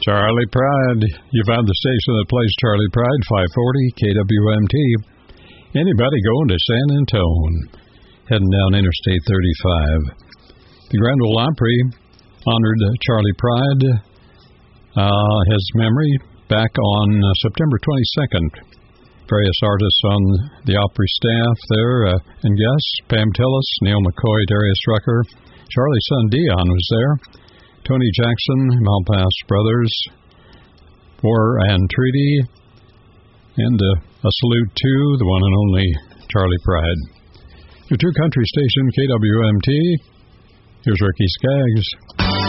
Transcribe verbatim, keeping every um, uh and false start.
Charlie Pride. You found the station that plays Charlie Pride, five forty K W M T. Anybody going to San Antone, heading down Interstate thirty-five. The Grand Ole Opry honored Charlie Pride, uh, his memory, back on uh, September twenty-second. Various artists on the Opry staff there uh, and guests, Pam Tillis, Neil McCoy, Darius Rucker, Charlie's son Dion was there, Tony Jackson, Malpass Brothers, War and Treaty, and uh, a salute to the one and only Charlie Pride. Your two country station, K W M T. Here's Ricky Skaggs.